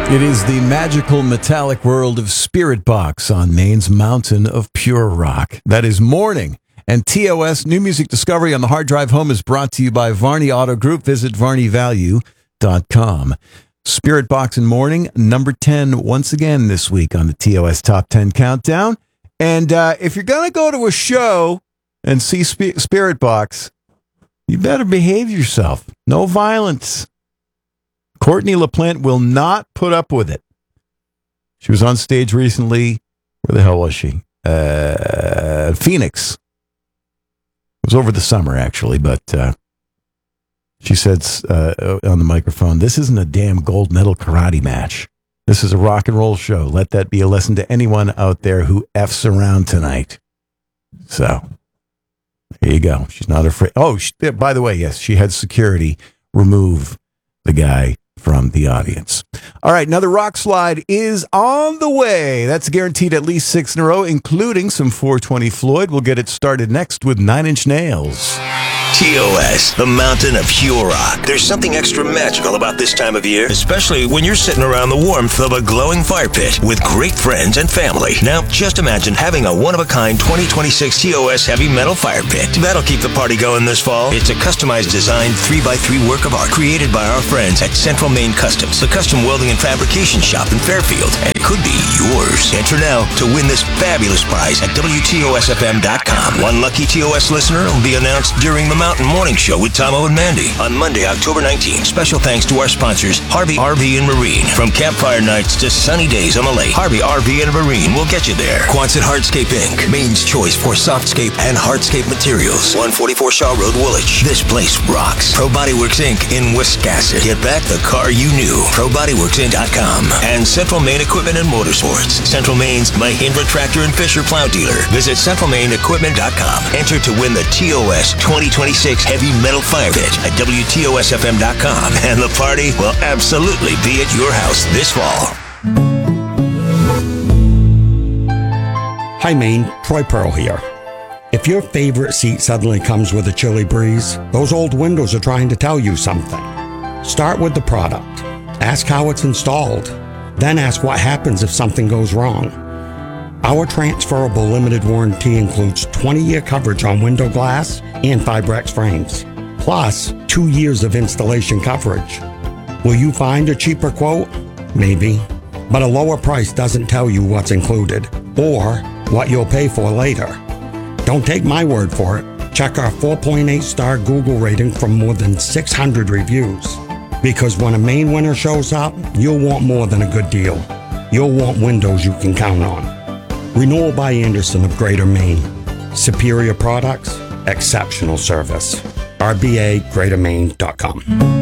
It is the magical metallic world of Spirit Box on Maine's mountain of pure rock. That is Morning. And TOS, New Music Discovery on the Hard Drive Home, is brought to you by Varney Auto Group. Visit varneyvalue.com. Spirit Box and Morning, number 10, once again this week on the TOS Top 10 Countdown. And if you're going to go to a show and see Spirit Box, you better behave yourself. No violence. Courtney LaPlante will not put up with it. She was on stage recently. Where the hell was she? Phoenix. It was over the summer, actually, but she said on the microphone, "This isn't a damn gold medal karate match. This is a rock and roll show. Let that be a lesson to anyone out there who F's around tonight." So, there you go. She's not afraid. Oh, by the way, yes, she had security remove the guy from the audience. All right, another rock slide is on the way. That's guaranteed at least 6 in a row, including some 420 Floyd. We'll get it started next with 9 Inch Nails. TOS, the mountain of pure rock. There's something extra magical about this time of year, especially when you're sitting around the warmth of a glowing fire pit with great friends and family. Now, just imagine having a one-of-a-kind 2026 TOS heavy metal fire pit. That'll keep the party going this fall. It's a customized design 3x3 work of art created by our friends at Central Maine Customs, the custom welding and fabrication shop in Fairfield, and it could be yours. Enter now to win this fabulous prize at WTOSFM.com. One lucky TOS listener will be announced during the Mountain Morning Show with Tomo and Mandy on Monday, October 19th. Special thanks to our sponsors, Harvey RV and Marine. From campfire nights to sunny days on the lake, Harvey RV and Marine will get you there. Quonset Hardscape Inc., Maine's choice for softscape and hardscape materials. 144 Shaw Road, Woolwich. This place rocks. Pro Bodyworks Inc. in Wiscasset. Get back the car you knew. ProBodyWorksInc.com. And Central Maine Equipment and Motorsports. Central Maine's Mahindra Tractor and Fisher Plow Dealer. Visit CentralMaineEquipment.com. Enter to win the TOS 2026 Heavy Metal Fire Pit at WTOSFM.com. And the party will absolutely be at your house this fall. Hi Maine, Troy Pearl here. If your favorite seat suddenly comes with a chilly breeze, those old windows are trying to tell you something. Start with the product. Ask how it's installed. Then ask what happens if something goes wrong. Our transferable limited warranty includes 20-year coverage on window glass and Fibrex frames, plus 2 years of installation coverage. Will you find a cheaper quote? Maybe. But a lower price doesn't tell you what's included or what you'll pay for later. Don't take my word for it. Check our 4.8-star Google rating from more than 600 reviews. Because when a Maine winner shows up, you'll want more than a good deal. You'll want windows you can count on. Renewal by Anderson of Greater Maine. Superior products, exceptional service. RBAGreaterMaine.com.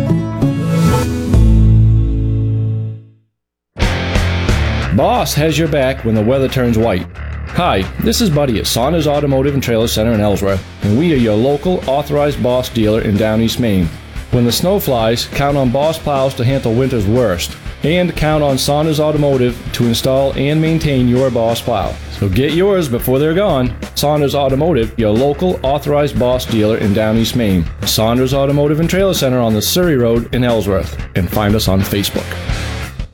Boss has your back when the weather turns white. Hi, this is Buddy at Saunders Automotive and Trailer Center in Ellsworth, and we are your local authorized Boss dealer in Down East Maine. When the snow flies, count on Boss plows to handle winter's worst, and count on Saunders Automotive to install and maintain your Boss plow. So get yours before they're gone. Saunders Automotive, your local authorized Boss dealer in Down East Maine. Saunders Automotive and Trailer Center on the Surrey Road in Ellsworth, and find us on Facebook.